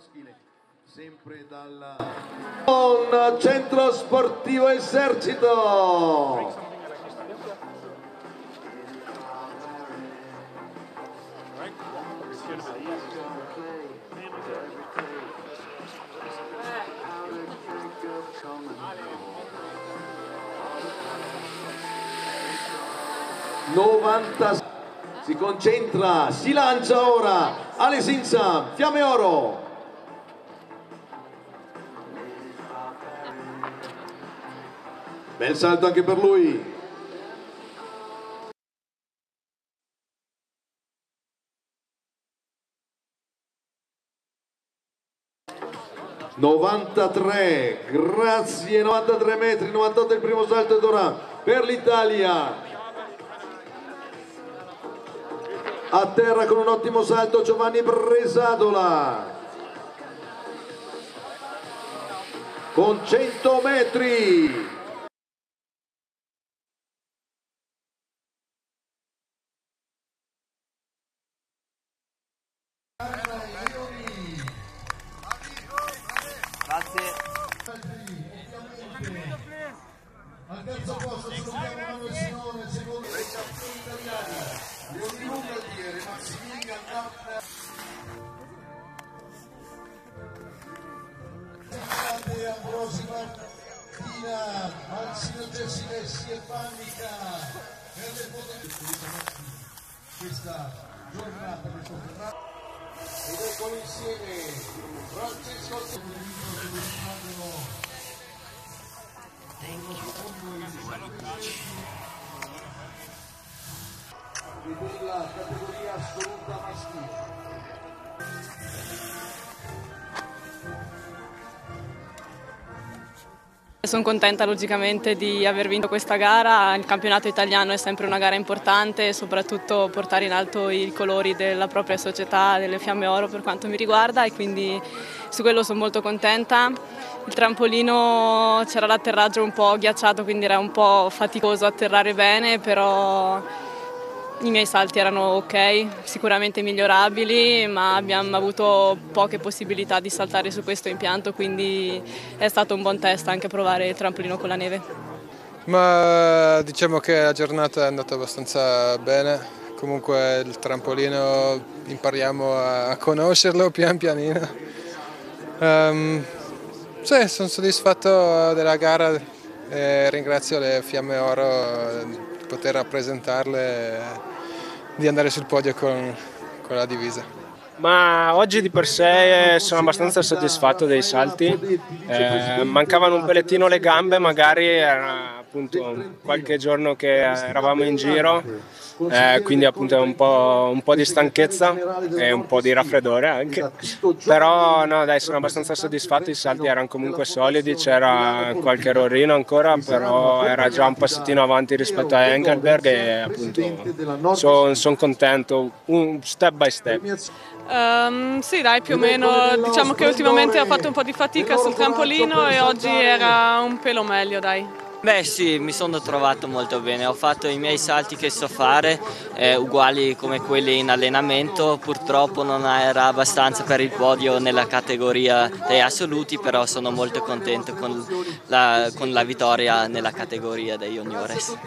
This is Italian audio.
maschile, sempre dal Centro Sportivo Esercito. Si concentra, si lancia ora Alesinza, Fiamme Oro. Bel salto anche per lui. ...93, grazie, 93 metri, 98 il primo salto ed ora per l'Italia. A terra con un ottimo salto Giovanni Bresadola. Con 100 metri. Grazie. Al terzo posto salutiamo Manuel Sinone, al secondo italiani. Leoni Lungaldiere, Massimilian Daphne. Ambrosi Martina, Alcino Gessilessi e Pannica. Per le questa giornata del Sofferrato. Ed eccolo insieme, Francesco della categoria assoluta maschile. Sono contenta logicamente di aver vinto questa gara. Il campionato italiano è sempre una gara importante e soprattutto portare in alto i colori della propria società, delle Fiamme Oro per quanto mi riguarda, e quindi su quello sono molto contenta. Il trampolino c'era l'atterraggio un po' ghiacciato, quindi era un po' faticoso atterrare bene, però i miei salti erano ok, sicuramente migliorabili, ma abbiamo avuto poche possibilità di saltare su questo impianto, quindi è stato un buon test anche provare il trampolino con la neve. Ma diciamo che la giornata è andata abbastanza bene, comunque il trampolino impariamo a conoscerlo pian pianino. Sì, sono soddisfatto della gara e ringrazio le Fiamme Oro di poter rappresentarle, di andare sul podio con la divisa. Ma oggi di per sé sono abbastanza soddisfatto dei salti, mancavano un pellettino le gambe, magari era appunto qualche giorno che eravamo in giro, quindi appunto un po' di stanchezza e un po' di raffreddore anche, però no dai, sono abbastanza soddisfatto, i salti erano comunque solidi, c'era qualche errorino ancora, però era già un passettino avanti rispetto a Engelberg e appunto sono contento, un step by step. Sì dai, più o meno, diciamo che ultimamente ho fatto un po' di fatica sul trampolino e oggi era un pelo meglio, dai. Beh sì, mi sono trovato molto bene, ho fatto i miei salti che so fare, uguali come quelli in allenamento, purtroppo non era abbastanza per il podio nella categoria dei assoluti, però sono molto contento con la vittoria nella categoria dei juniores.